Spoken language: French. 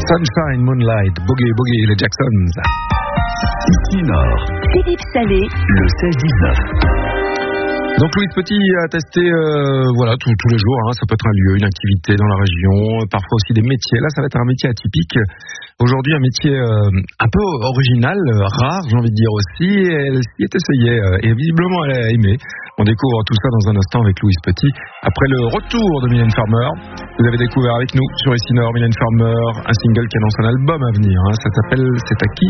Sunshine, Moonlight, Boogie Boogie, les Jacksons. Ici Nord. Philippe Salé. Le 16-19. Donc Louise Petit a testé tous les jours, ça peut être un lieu, une activité dans la région, parfois aussi des métiers. Là, ça va être un métier atypique. Aujourd'hui, un métier un peu original, rare, j'ai envie de dire aussi. Elle s'y est essayée et visiblement, elle a aimé. On découvre tout ça dans un instant avec Louise Petit. Après le retour de Mylène Farmer, vous avez découvert avec nous sur Ici Nord Mylène Farmer, un single qui annonce un album à venir. Ça s'appelle C'est à qui ?